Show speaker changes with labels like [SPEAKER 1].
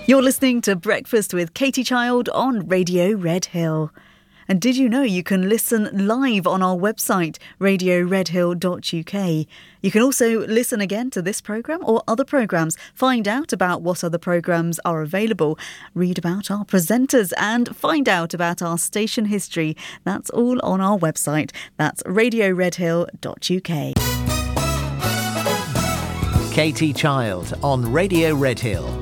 [SPEAKER 1] You're listening to Breakfast with Katie Child on Radio Red Hill. And did you know you can listen live on our website, radioredhill.uk? You can also listen again to this programme or other programmes, find out about what other programmes are available, read about our presenters and find out about our station history. That's all on our website. That's radioredhill.uk.
[SPEAKER 2] Katie Child on Radio Red Hill.